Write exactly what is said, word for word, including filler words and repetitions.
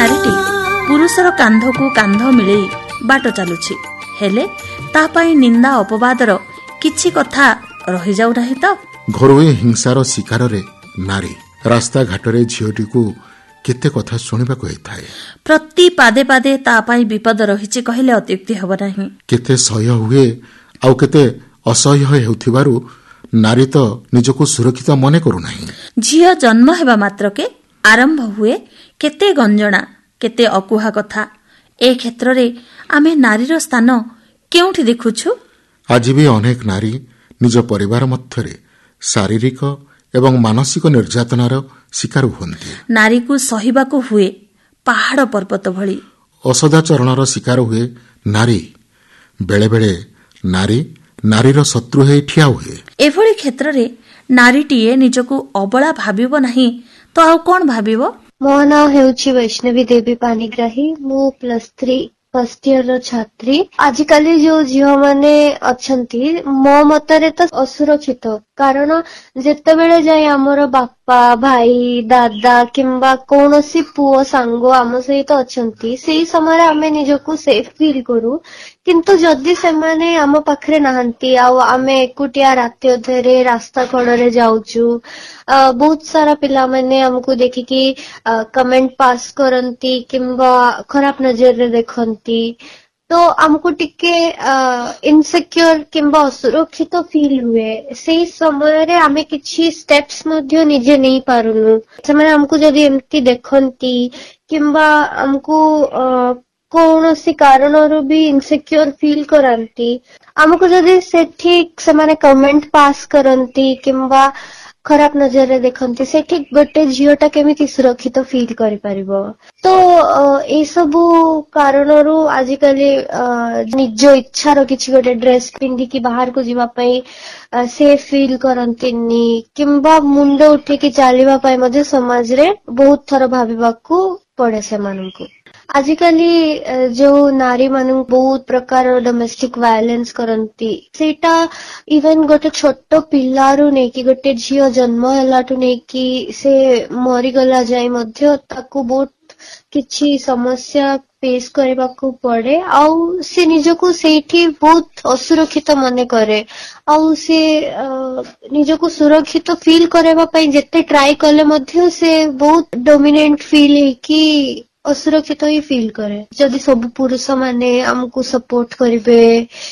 नारीटी पुरुषर कांधकू कांध मिले बाट चलुछि हेले ता पई निंदा अपवादर किछि कथा रहि जाउ नाही त। घरोई हिंसार शिकार रे नारी रास्ता घाटरे झियोटी को केते कथा सुनिबा को हेताए। प्रति पादे पादे ता पई विपद रहिछि कहिले अत्युक्ति हबो नाही। केते सह्य हुए आउ केते असह्य हेउथिबारु नारी तो निजको सुरक्षित मने करू नाही। झियो जन्म हेबा मात्र के आरंभ हुए केते गंजणा केते अकुहा कथा। ए क्षेत्र रे आमे नारीर स्थान केउठी देखुछु। आज भी अनेक नारी निज परिवार मध्यरे शारीरिक एवं मानसिक निर्यातनार शिकार हुअन्ति। नारी को सहिबाको हुए पहाड़ पर्वत भली। असदाचरणर शिकार हुए नारी बेले बेले नारी नारीर शत्रु हे ठिया हुए। एभली क्षेत्र रे नारीटीए निजको अबला भाबिबो नाही तो आउ कोन भाबिबो। मो नाम हेउछि वैष्णवी देवी पानिग्राही। मु प्लस थ्री फर्स्ट इयर रो छात्री। आजिकाली जो झियो माने अछंती मो मतरे तो असुरक्षित कारण जेतेबेले जाय हमर बापा भाई दादा किंबा कोनोसी पुओ सांगो आम सहित अछंती सेही समय आमे निजको सेफ फील करू। किंतु जदि से माने आम पाखरे नाहंती आउ आमे एकुटिया राति अधरे रास्ता कड़रे जाउचु बहुत सारा पिला माने हमको देखिकी कमेंट पास करंती किंबा खराब नजर रे देखंती तो हमको टिके इनसिक्योर किंबा असुरक्षित फील हुए। सेही समय रे आमे किछि स्टेप्स मध्ये निजे नहीं पारुनु। से माने हमको जदि एमती देखंती किंबा हमको कौनसी कारणरू भी इनसिक्योर फील करंती हमको जदि सेठी से माने कमेंट पास करंती किंबा खराब नजर रे देखंती सेठी गोटे झियोटा केमिति सुरक्षित फील करि परिबो। तो ए सबु कारणरू आजिकाली निज इच्छार किछि गोटे ड्रेस पिंधि कि बाहर को जीवा पई सेफ फील करंतिनी किंबा मुंड उठी कि चालिबा पई मध्ये समाज रे बहुत थर भाबिबाकू पड़े से माननकू। आजिकाली जो नारी मानू बहुत प्रकार डोमेस्टिक वायलेंस करंती सेटा इवन गोटे छोट पिलारू नै कि गोटे झियो जन्म हलाटू नै कि से मरी गला जाय मध्य ताकू बहुत किछि समस्या फेस करबाकू पड़े आउ से निजको सेठी बहुत असुरक्षित मने करे आउ से निजको सुरक्षित फील करबा पई जेते ट्राई कले मध्य से बहुत डोमिनेंट फील है कि असुरक्षित ही फील करे। जदि सब पुरुष माने हमको सपोर्ट करिवे